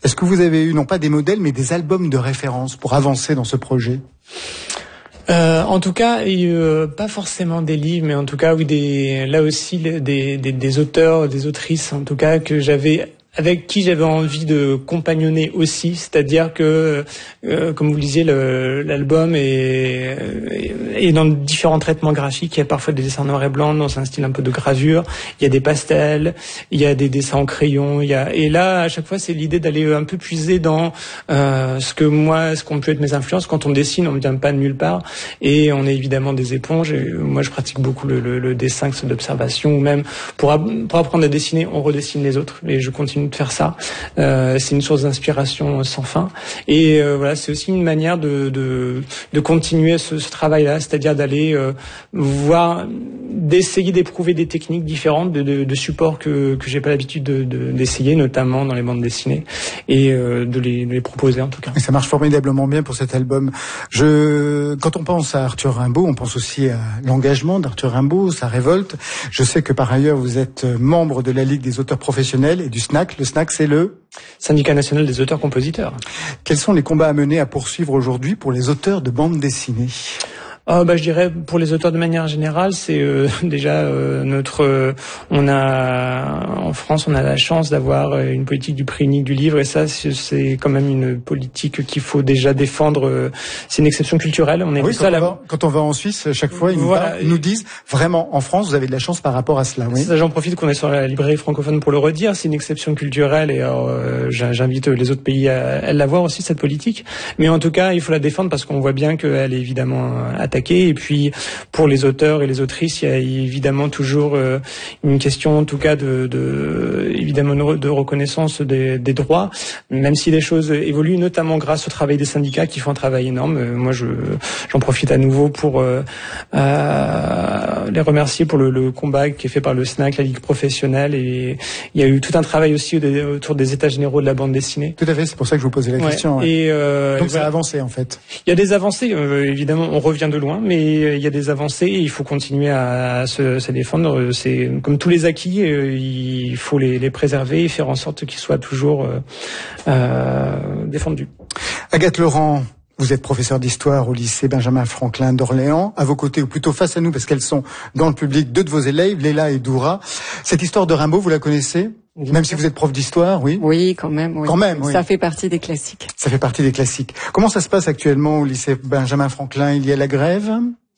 Est-ce que vous avez eu, non pas des modèles, mais des albums de référence pour avancer dans ce projet? En tout cas, pas forcément des livres, mais en tout cas, oui, là aussi, des auteurs, des autrices, en tout cas, avec qui j'avais envie de compagnonner aussi, c'est-à-dire que, comme vous le disiez, l'album est dans différents traitements graphiques. Il y a parfois des dessins noir et blanc dans un style un peu de gravure. Il y a des pastels, il y a des dessins en crayon. Et là, à chaque fois, c'est l'idée d'aller un peu puiser dans ce qu'ont pu être mes influences. Quand on dessine, on ne vient pas de nulle part, et on est évidemment des éponges. Et moi, je pratique beaucoup le dessin, que ce soit d'observation, ou même pour apprendre à dessiner, on redessine les autres. Et je continue de faire ça. C'est une source d'inspiration sans fin. Et voilà, c'est aussi une manière de continuer ce travail-là, c'est-à-dire d'aller d'essayer d'éprouver des techniques différentes de supports que j'ai pas l'habitude d'essayer, notamment dans les bandes dessinées, et de les proposer en tout cas. Et ça marche formidablement bien pour cet album. Quand on pense à Arthur Rimbaud, on pense aussi à l'engagement d'Arthur Rimbaud, sa révolte. Je sais que par ailleurs vous êtes membre de la Ligue des auteurs professionnels et du SNAC. Le SNAC, c'est le Syndicat national des auteurs-compositeurs. Quels sont les combats à mener, à poursuivre aujourd'hui pour les auteurs de bandes dessinées? Je dirais pour les auteurs de manière générale, c'est déjà en France, on a la chance d'avoir une politique du prix unique du livre, et ça c'est quand même une politique qu'il faut déjà défendre. C'est une exception culturelle. Quand on va en Suisse, chaque fois ils nous disent vraiment, en France vous avez de la chance par rapport à cela. Oui. Ça, j'en profite qu'on est sur la librairie francophone pour le redire. C'est une exception culturelle, et j'invite les autres pays à l'avoir aussi, cette politique. Mais en tout cas, il faut la défendre parce qu'on voit bien qu'elle est évidemment attaquée. Et puis pour les auteurs et les autrices, il y a évidemment toujours une question, en tout cas évidemment de reconnaissance des droits, même si les choses évoluent, notamment grâce au travail des syndicats qui font un travail énorme. Moi, j'en profite à nouveau pour les remercier pour le combat qui est fait par le SNAC, la Ligue professionnelle, et il y a eu tout un travail aussi autour des états généraux de la bande dessinée. Tout à fait, c'est pour ça que je vous posais la question. Ouais. Et donc ça a avancé en fait. Il y a des avancées, évidemment, on revient de loin, mais il y a des avancées et il faut continuer à se défendre. C'est comme tous les acquis, il faut les préserver et faire en sorte qu'ils soient toujours défendus. Agathe Laurent, vous êtes professeur d'histoire au lycée Benjamin Franklin d'Orléans. À vos côtés, ou plutôt face à nous, parce qu'elles sont dans le public, deux de vos élèves, Léla et Doura. Cette histoire de Rimbaud, vous la connaissez ? Même si vous êtes prof d'histoire, oui. Oui, quand même. Oui. Quand même, oui. Ça fait partie des classiques. Ça fait partie des classiques. Comment ça se passe actuellement au lycée Benjamin Franklin? Il y a la grève?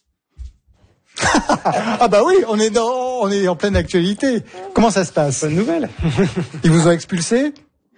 Ah bah oui, on est en pleine actualité. Comment ça se passe? Bonne nouvelle. Ils vous ont expulsé?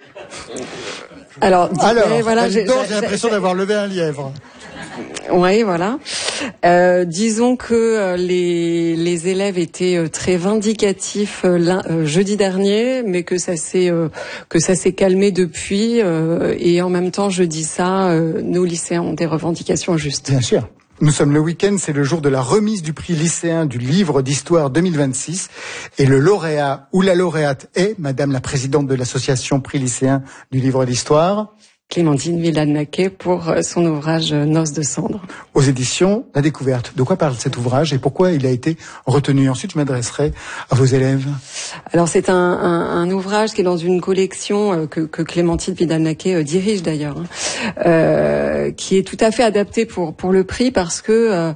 Alors, voilà, j'ai l'impression d'avoir levé un lièvre. Oui, voilà. Disons que les élèves étaient très vindicatifs jeudi dernier, mais que ça s'est calmé depuis. Et en même temps, je dis ça, nos lycéens ont des revendications justes. Bien sûr. Nous sommes le week-end, c'est le jour de la remise du prix lycéen du livre d'histoire 2026. Et le lauréat ou la lauréate est Madame la présidente de l'association prix lycéen du livre d'histoire, Clémentine Villeneuve pour son ouvrage Noces de cendres. Aux éditions La Découverte. De quoi parle cet ouvrage et pourquoi il a été retenu? Ensuite, je m'adresserai à vos élèves. Alors, c'est un ouvrage qui est dans une collection que Clémentine Villeneuve dirige d'ailleurs, qui est tout à fait adaptée pour le prix parce que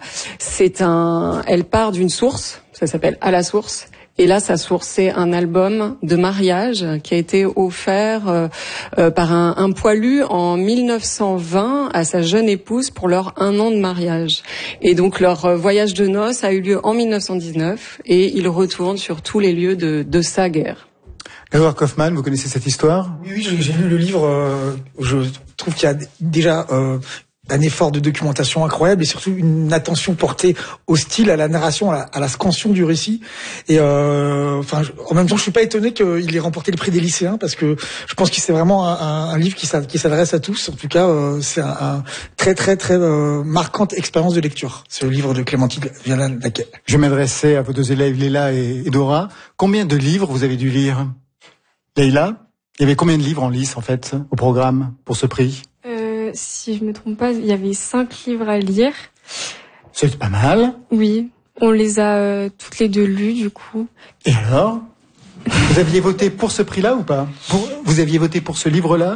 elle part d'une source, ça s'appelle À la source. Et là, sa source, c'est un album de mariage qui a été offert par un poilu en 1920 à sa jeune épouse pour leur 1 an de mariage. Et donc, leur voyage de noces a eu lieu en 1919 et ils retournent sur tous les lieux de sa guerre. Grégoire Kaufmann, vous connaissez cette histoire? Oui, j'ai lu le livre. Je trouve qu'il y a déjà un effort de documentation incroyable et surtout une attention portée au style, à la narration, à la scansion du récit. Et en même temps, je suis pas étonné qu'il ait remporté le prix des lycéens parce que je pense que c'est vraiment un livre qui s'adresse à tous. En tout cas, c'est un très très très marquante expérience de lecture. Ce livre de Clémentine Villeneuve. Je vais m'adresser à vos deux élèves, Léla et Dora. Combien de livres vous avez dû lire? Léla, il y avait combien de livres en lice en fait au programme pour ce prix? Si je me trompe pas, il y avait 5 livres à lire. C'est pas mal. Oui, on les a toutes les deux lus du coup. Et alors? Vous aviez voté pour ce prix-là ou pas? Vous aviez voté pour ce livre-là?